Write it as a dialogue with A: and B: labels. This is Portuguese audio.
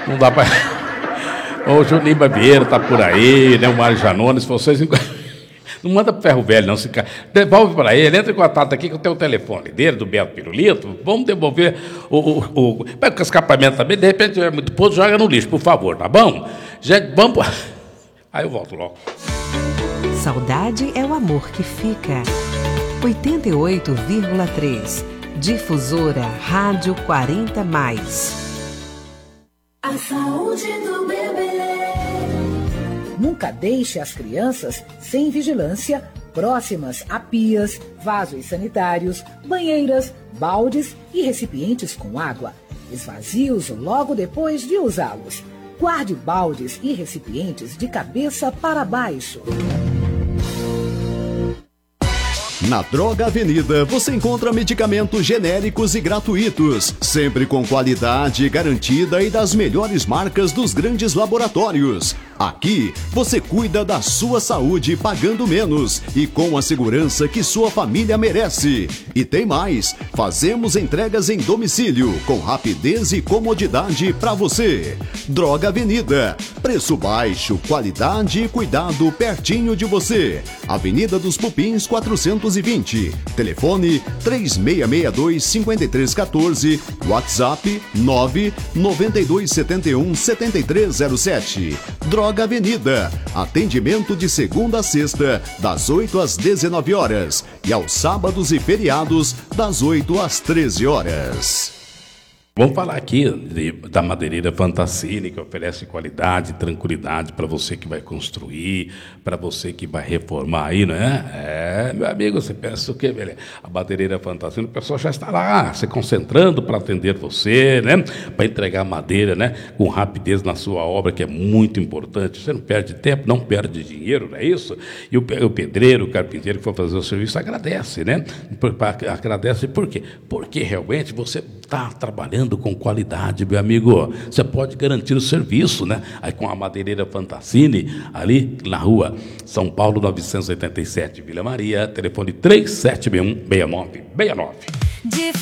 A: Não dá para... O Juninho Barbeiro tá por aí, né? O Mário Janones, vocês... Não manda pro ferro velho, não. Devolve para ele, entra em contato aqui que eu tenho o telefone dele, do Beto Pirulito. Vamos devolver pega o escapamento também, de repente tiver muito pouco, joga no lixo, por favor, tá bom? Gente, vamos. Aí eu volto logo.
B: Saudade é o amor que fica. 88,3. Difusora Rádio 40+.
C: A saúde do bebê.
D: Nunca deixe as crianças sem vigilância, próximas a pias, vasos sanitários, banheiras, baldes e recipientes com água. Esvazie-os logo depois de usá-los. Guarde baldes e recipientes de cabeça para baixo.
E: Na Droga Avenida você encontra medicamentos genéricos e gratuitos, sempre com qualidade garantida e das melhores marcas dos grandes laboratórios. Aqui você cuida da sua saúde pagando menos e com a segurança que sua família merece. E tem mais, fazemos entregas em domicílio com rapidez e comodidade para você. Droga Avenida, preço baixo, qualidade e cuidado pertinho de você. Avenida dos Pupins 420, telefone 3662-5314, WhatsApp 99271-7307. Droga Avenida, atendimento de segunda a sexta, das 8 às 19 horas e aos sábados e feriados, das 8 às 13 horas.
A: Vamos falar aqui da madeireira Fantassini, que oferece qualidade, tranquilidade para você que vai construir, para você que vai reformar aí, não é? Meu amigo, você pensa o quê, velho? A madeireira Fantassini, o pessoal já está lá, se concentrando para atender você, né? Para entregar madeira, né? Com rapidez na sua obra, que é muito importante. Você não perde tempo, não perde dinheiro, não é isso? E o pedreiro, o carpinteiro que for fazer o serviço agradece, né? Agradece por quê? Porque realmente você está trabalhando com qualidade, meu amigo. Você pode garantir o serviço, né? Aí com a madeireira Fantassini, ali na rua São Paulo 987, Vila Maria, telefone 3761-6969.